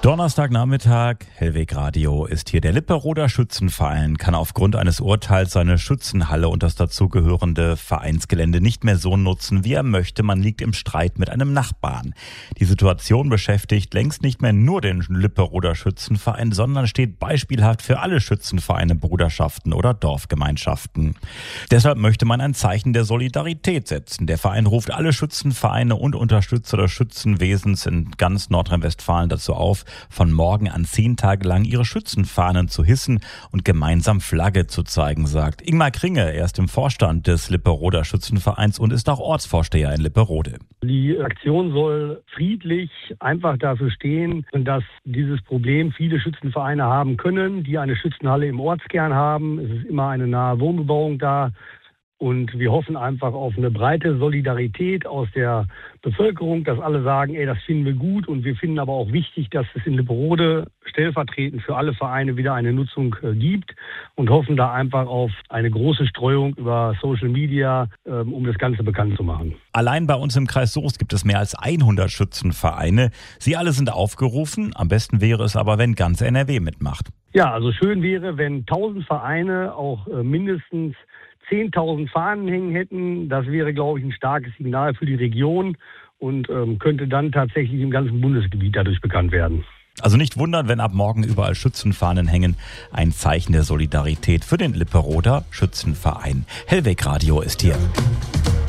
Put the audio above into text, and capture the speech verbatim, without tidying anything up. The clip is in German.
Donnerstagnachmittag, Hellweg Radio ist hier. Der Lipperoder Schützenverein kann aufgrund eines Urteils seine Schützenhalle und das dazugehörende Vereinsgelände nicht mehr so nutzen, wie er möchte. Man liegt im Streit mit einem Nachbarn. Die Situation beschäftigt längst nicht mehr nur den Lipperoder Schützenverein, sondern steht beispielhaft für alle Schützenvereine, Bruderschaften oder Dorfgemeinschaften. Deshalb möchte man ein Zeichen der Solidarität setzen. Der Verein ruft alle Schützenvereine und Unterstützer des Schützenwesens in ganz Nordrhein-Westfalen dazu auf, von morgen an zehn Tage lang ihre Schützenfahnen zu hissen und gemeinsam Flagge zu zeigen, sagt Ingmar Kringe. Er ist im Vorstand des Lipperoder Schützenvereins und ist auch Ortsvorsteher in Lipperode. Die Aktion soll friedlich einfach dafür stehen, dass dieses Problem viele Schützenvereine haben können, die eine Schützenhalle im Ortskern haben. Es ist immer eine nahe Wohnbebauung da. Und wir hoffen einfach auf eine breite Solidarität aus der Bevölkerung, dass alle sagen, ey, das finden wir gut. Und wir finden aber auch wichtig, dass es in Lipperode stellvertretend für alle Vereine wieder eine Nutzung äh, gibt und hoffen da einfach auf eine große Streuung über Social Media, ähm, um das Ganze bekannt zu machen. Allein bei uns im Kreis Soest gibt es mehr als hundert Schützenvereine. Sie alle sind aufgerufen. Am besten wäre es aber, wenn ganz N R W mitmacht. Ja, also schön wäre, wenn tausend Vereine auch äh, mindestens zehntausend Fahnen hängen hätten. Das wäre, glaube ich, ein starkes Signal für die Region und ähm, könnte dann tatsächlich im ganzen Bundesgebiet dadurch bekannt werden. Also nicht wundern, wenn ab morgen überall Schützenfahnen hängen. Ein Zeichen der Solidarität für den Lipperoder Schützenverein. Hellweg Radio ist hier.